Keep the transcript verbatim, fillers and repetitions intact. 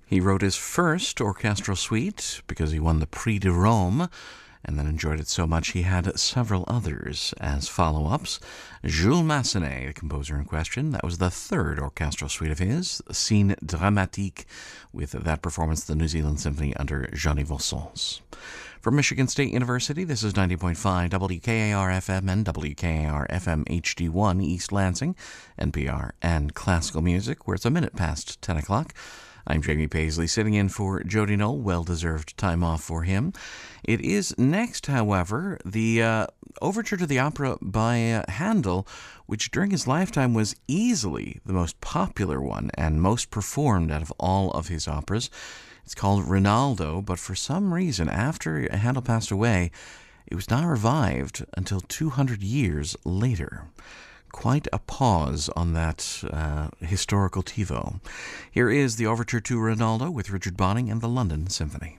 He wrote his first orchestral suite because he won the Prix de Rome and then enjoyed it so much he had several others as follow-ups. Jules Massenet, the composer in question, that was the third orchestral suite of his, Scène Dramatique, with that performance, the New Zealand Symphony under Jean-Yves Sens. From Michigan State University, this is ninety point five W K A R F M and W K A R F M H D one East Lansing, N P R and classical music, where it's a minute past ten o'clock. I'm Jamie Paisley, sitting in for Jody Knoll. Well-deserved time off for him. It is next, however, the uh, overture to the opera by uh, Handel, which during his lifetime was easily the most popular one and most performed out of all of his operas. It's called Rinaldo, but for some reason, after Handel passed away, it was not revived until two hundred years later. Quite a pause on that uh, historical TiVo. Here is the overture to Rinaldo with Richard Bonning and the London Symphony.